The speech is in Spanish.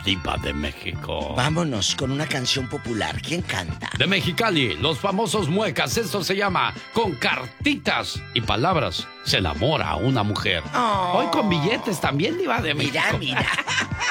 diva de México. Vámonos con una canción popular. ¿Quién canta? De Mexicali, los famosos muecas. Esto se llama Con cartitas y palabras se enamora a una mujer. Oh. Hoy con billetes también, diva de México. Mira.